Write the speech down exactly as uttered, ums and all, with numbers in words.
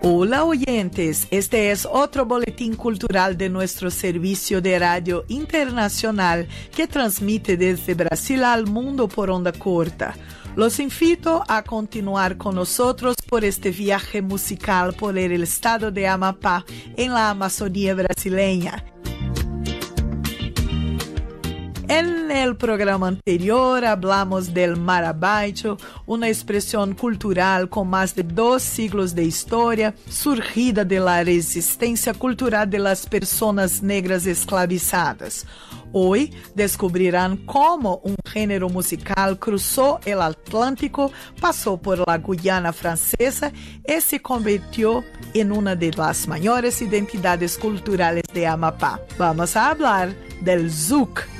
Hola oyentes, este es otro boletín cultural de nuestro servicio de radio internacional que transmite desde Brasil al mundo por onda corta. Los invito a continuar con nosotros por este viaje musical por el estado de Amapá en la Amazonía brasileña. En el programa anterior hablamos del marabaito, una expresión cultural con más de dos siglos de historia, surgida de la resistencia cultural de las personas negras esclavizadas. Hoy descubrirán cómo un género musical cruzó el Atlántico, pasó por la Guyana francesa y se convirtió en una de las mayores identidades culturales de Amapá. Vamos a hablar del zouk.